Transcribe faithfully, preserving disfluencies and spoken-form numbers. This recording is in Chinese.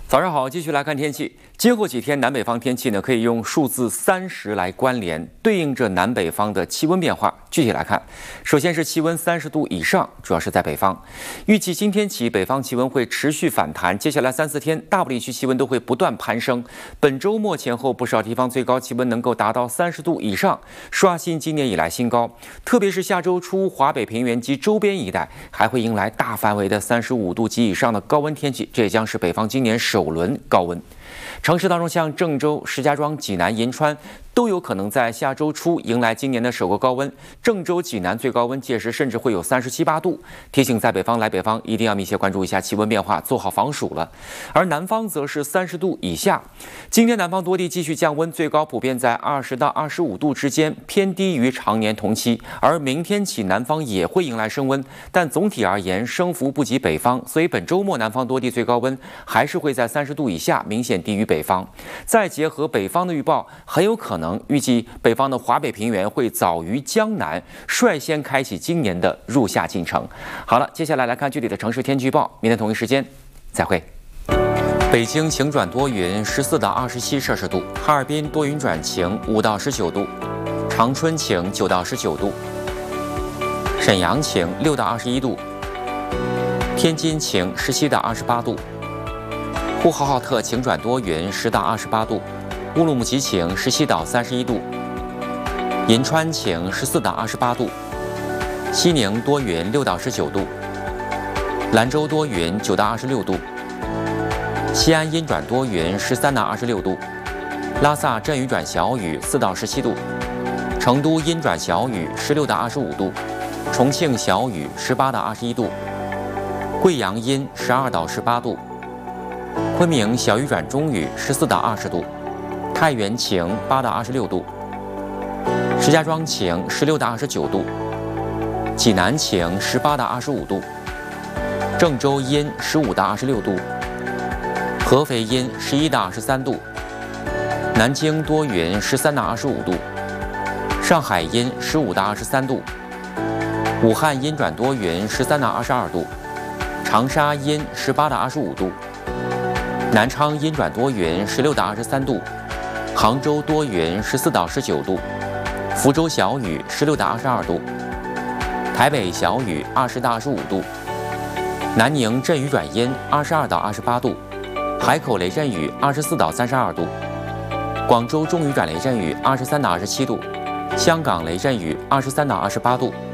早上好，继续来看天气。今后几天南北方天气呢，可以用数字三十来关联，对应着南北方的气温变化。具体来看，首先是气温三十度以上，主要是在北方。预计今天起，北方气温会持续反弹，接下来三四天，大部地区气温都会不断攀升。本周末前后，不少地方最高气温能够达到三十度以上，刷新今年以来新高。特别是下周初，华北平原及周边一带还会迎来大范围的三十五度及以上的高温天气，这也将是北方今年首轮高温。城市当中，像郑州、石家庄、济南、银川都有可能在下周初迎来今年的首个高温。郑州、济南最高温届时甚至会有三十七八度。提醒在北方来北方一定要密切关注一下气温变化，做好防暑了。而南方则是三十度以下。今天南方多地继续降温，最高普遍在二十到二十五度之间，偏低于常年同期。而明天起南方也会迎来升温，但总体而言升幅不及北方，所以本周末南方多地最高温还是会在三十度以下，明显低于北方。再结合北方的预报，很有可能预计北方的华北平原会早于江南率先开启今年的入夏进程。好了，接下来来看具体的城市天气预报，明天同一时间再会。北京晴转多云，十四到二十七摄氏度；哈尔滨多云转晴，五到十九度；长春晴，九到十九度；沈阳晴，六到二十一度；天津晴，十七到二十八度；呼和浩特晴转多云，十到二十八度；乌鲁木齐晴，十七到三十一度；银川晴，十四到二十八度；西宁多云，六到十九度；兰州多云，九到二十六度；西安阴转多云，十三到二十六度；拉萨阵雨转小雨，四到十七度；成都阴转小雨，十六到二十五度；重庆小雨，十八到二十一度；贵阳阴，十二到十八度；昆明小雨转中雨，十四到二十度；太原晴，八到二十六度；石家庄晴，十六到二十九度；济南晴，十八到二十五度；郑州阴，十五到二十六度；合肥阴，十一到二十三度；南京多云，十三到二十五度；上海阴，十五到二十三度；武汉阴转多云，十三到二十二度；长沙阴，十八到二十五度；南昌阴转多云，十六到二十三度；杭州多云，十四到十九度；福州小雨，十六到二十二度；台北小雨，二十到二十五度；南宁阵雨转阴，二十二到二十八度；海口雷阵雨，二十四到三十二度；广州中雨转雷阵雨，二十三到二十七度；香港雷阵雨，二十三到二十八度。